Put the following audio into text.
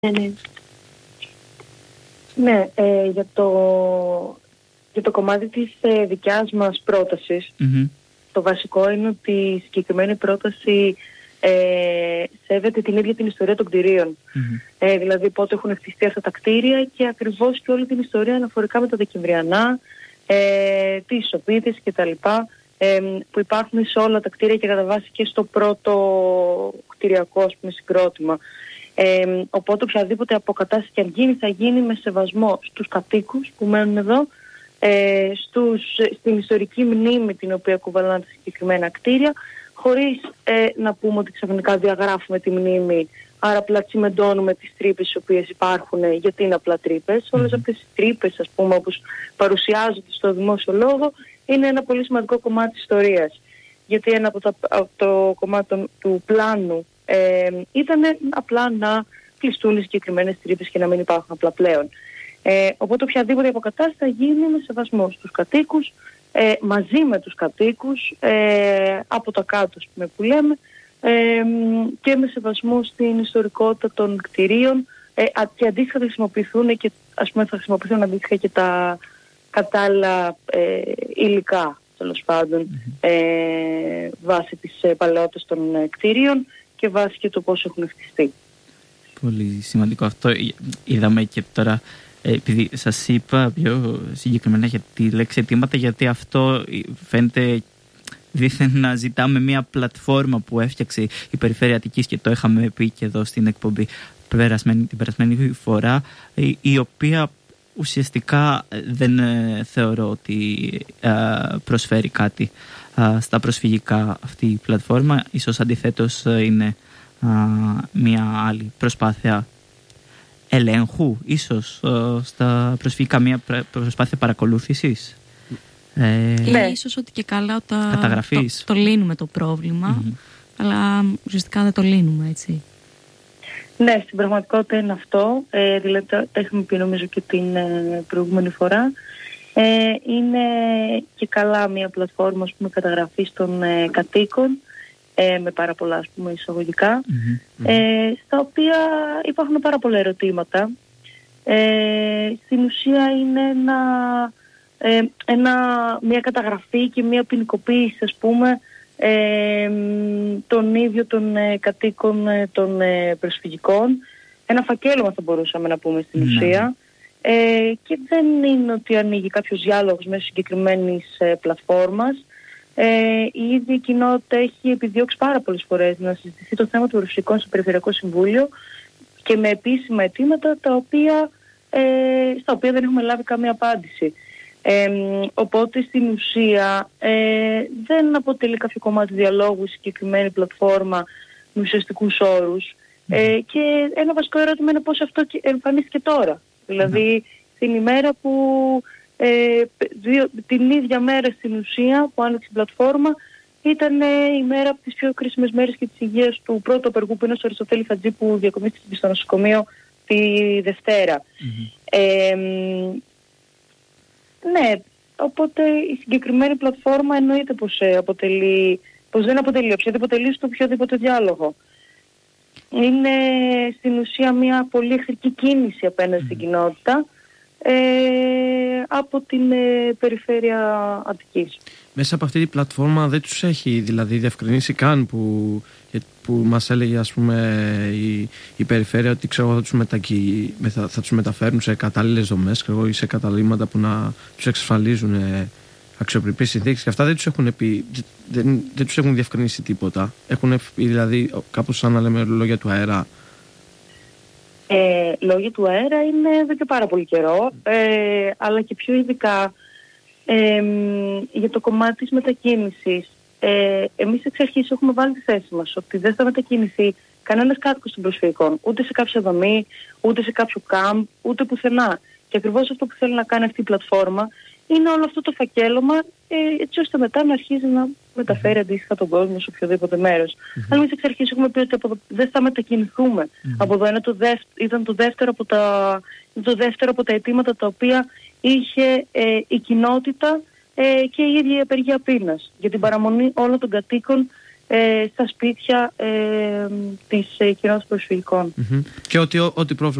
Ναι. Ναι, για το κομμάτι της δικιάς μας πρότασης, το βασικό είναι ότι η συγκεκριμένη πρόταση σέβεται την ίδια την ιστορία των κτηρίων. Δηλαδή πότε έχουν χτιστεί αυτά τα κτίρια και ακριβώς και όλη την ιστορία αναφορικά με τα Δεκεμβριανά, τις σοπίτες κτλ. Που υπάρχουν σε όλα τα κτίρια και κατά βάση και στο πρώτο κτηριακό συγκρότημα. Οπότε οποιαδήποτε αποκατάσταση και αν γίνει θα γίνει με σεβασμό στους κατοίκους που μένουν εδώ, στην ιστορική μνήμη την οποία κουβαλάνε τα συγκεκριμένα κτίρια, χωρίς να πούμε ότι ξαφνικά διαγράφουμε τη μνήμη, άρα απλά τσιμεντώνουμε τις τρύπες οι οποίες υπάρχουν, γιατί είναι απλά τρύπες. Όλες αυτές οι τρύπες, ας πούμε, όπως παρουσιάζονται στο δημόσιο λόγο, είναι ένα πολύ σημαντικό κομμάτι της ιστορίας. Γιατί ένα από το κομμάτι του πλάνου ήταν απλά να κλειστούν οι συγκεκριμένες τρύπες και να μην υπάρχουν απλά πλέον. Οπότε οποιαδήποτε αποκατάσταση θα γίνει με σεβασμό στους κατοίκους, μαζί με τους κατοίκους, από τα κάτω που λέμε, και με σεβασμό στην ιστορικότητα των κτηρίων, και αντίστοιχα θα χρησιμοποιηθούν και θα χρησιμοποιηθούν αντίστοιχα και τα κατάλληλα υλικά, τέλος πάντων, βάσει της παλαιότητας των κτηρίων και βάσει και το πώς έχουν χτιστεί. Πολύ σημαντικό αυτό. Είδαμε και τώρα, επειδή σας είπα πιο συγκεκριμένα για τη λέξη αιτήματα, γιατί αυτό φαίνεται δήθεν να ζητάμε μια πλατφόρμα που έφτιαξε η Περιφέρεια Αττικής, και το είχαμε πει και εδώ στην εκπομπή την περασμένη φορά, η οποία ουσιαστικά δεν θεωρώ ότι προσφέρει κάτι στα προσφυγικά αυτή η πλατφόρμα. Ίσως αντιθέτως είναι μια άλλη προσπάθεια ελέγχου, ίσως στα προσφυγικά, μια προσπάθεια παρακολούθησης. Ναι, ίσως ότι και καλά το λύνουμε το πρόβλημα, αλλά ουσιαστικά δεν το λύνουμε, έτσι. Ναι, στην πραγματικότητα είναι αυτό. Δηλαδή τα έχουμε πει νομίζω και την προηγούμενη φορά. Είναι και καλά μια πλατφόρμα, ας πούμε, καταγραφής των κατοίκων, με πάρα πολλά, ας πούμε, εισαγωγικά, στα οποία υπάρχουν πάρα πολλά ερωτήματα. Στην ουσία είναι μια καταγραφή και μια ποινικοποίηση, ας πούμε, των ίδιων των κατοίκων των προσφυγικών. Ένα φακέλωμα θα μπορούσαμε να πούμε στην ουσία. Και δεν είναι ότι ανοίγει κάποιος διάλογος μέσω συγκεκριμένης πλατφόρμας. Η ίδια η κοινότητα έχει επιδιώξει πάρα πολλές φορές να συζητηθεί το θέμα των προσφυγικών στο Περιφερειακό Συμβούλιο και με επίσημα αιτήματα στα οποία δεν έχουμε λάβει καμία απάντηση. Οπότε στην ουσία δεν αποτελεί κάποιο κομμάτι διαλόγου η συγκεκριμένη πλατφόρμα με ουσιαστικούς όρους. Και ένα βασικό ερώτημα είναι πώς αυτό εμφανίστηκε τώρα. Δηλαδή την ημέρα που την ίδια μέρα στην ουσία που άνοιξε η πλατφόρμα ήταν η μέρα από τις πιο κρίσιμες μέρες και της υγείας του πρώτου απεργού, που είναι στο Αριστοτέλη Χατζή, που διακομίστηκε στο νοσοκομείο τη Δευτέρα. Ναι, οπότε η συγκεκριμένη πλατφόρμα εννοείται πως δεν αποτελεί οποιαδήποτε λύση του οποιοδήποτε διάλογο. Είναι στην ουσία μια πολύ εχθρική κίνηση απέναντι στην κοινότητα από την Περιφέρεια Αττικής. Μέσα από αυτή τη πλατφόρμα δεν τους έχει δηλαδή διευκρινίσει καν που μας έλεγε, ας πούμε, η Περιφέρεια ότι θα τους μεταφέρουν σε κατάλληλες δομές ή σε καταλήμματα που να τους εξασφαλίζουν αξιοπρεπείς συνθήκες, και αυτά δεν τους έχουν πει, δεν τους έχουν διευκρινίσει τίποτα. Έχουν πει δηλαδή κάπως σαν να λέμε λόγια του αέρα. Λόγια του αέρα είναι εδώ και πάρα πολύ καιρό, αλλά και πιο ειδικά για το κομμάτι της μετακίνησης. Εμείς εξ αρχής έχουμε βάλει τη θέση μας ότι δεν θα μετακινηθεί κανένας κάτοικος των προσφυγικών, ούτε σε κάποια δομή, ούτε σε κάποιο κάμπ, ούτε πουθενά. Και ακριβώς αυτό που θέλει να κάνει αυτή η πλατφόρμα είναι όλο αυτό το φακέλωμα, έτσι ώστε μετά να αρχίζει να μεταφέρει αντίστοιχα τον κόσμο σε οποιοδήποτε μέρος. Αλλά εμείς εξ αρχής έχουμε πει ότι δεν θα μετακινηθούμε. Από εδώ ήταν το δεύτερο από τα αιτήματα τα οποία είχε η κοινότητα και η ίδια η απεργία πείνας, για την παραμονή όλων των κατοίκων στα σπίτια της κοινότητας προσφυγικών. Και ό,τι πρόβλημα